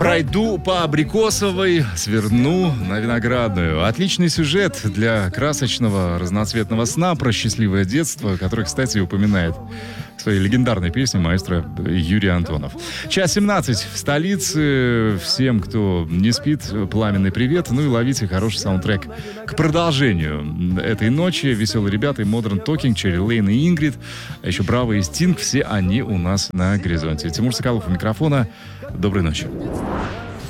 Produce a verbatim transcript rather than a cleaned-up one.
Пройду по Абрикосовой, сверну на Виноградную. Отличный сюжет для красочного разноцветного сна про счастливое детство, который, кстати, упоминает в своей легендарной песне маэстро Юрий Антонов. Час семнадцать в столице. Всем, кто не спит, пламенный привет. Ну и ловите хороший саундтрек к продолжению этой ночи. Веселые ребята и Modern Talking, Черри Лейн и Ингрид. А еще Браво и Стинг. Все они у нас на горизонте. Тимур Соколов у микрофона. Доброй ночи.